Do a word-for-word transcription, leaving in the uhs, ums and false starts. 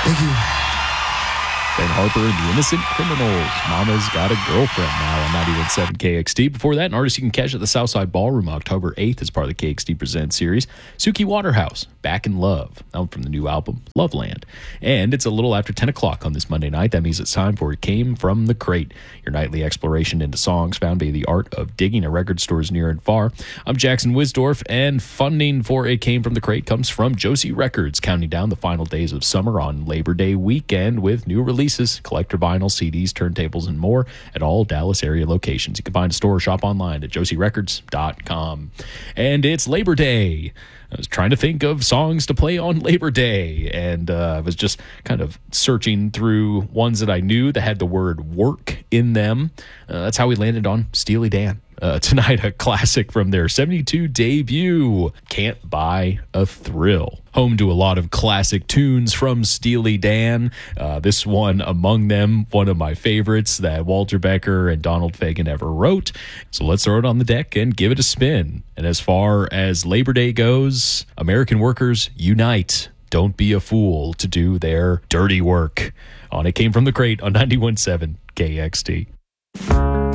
Thank you. Ben Harper and the Innocent Criminals. Mama's Got a Girlfriend now on ninety-one point seven K X T. Before that, an artist you can catch at the Southside Ballroom October eighth as part of the K X T Presents series. Suki Waterhouse, Back in Love, out from the new album, Loveland. And it's a little after ten o'clock on this Monday night. That means it's time for It Came From the Crate, your nightly exploration into songs found via the art of digging at record stores near and far. I'm Jackson Wisdorf, and funding for It Came From the Crate comes from Josie Records, counting down the final days of summer on Labor Day weekend with new releases. Collector vinyl, C Ds, turntables, and more at all Dallas area locations. You can find a store or shop online at josie records dot com. And it's Labor Day. I was trying to think of songs to play on Labor Day, and uh, I was just kind of searching through ones that I knew that had the word work in them. Uh, that's how we landed on Steely Dan. Uh, tonight, a classic from their seventy-two debut, Can't Buy a Thrill. Home to a lot of classic tunes from Steely Dan. Uh, this one among them, one of my favorites that Walter Becker and Donald Fagen ever wrote. So let's throw it on the deck and give it a spin. And as far as Labor Day goes, American workers unite. Don't be a fool to do their dirty work. On It Came From the Crate on ninety-one point seven K X T.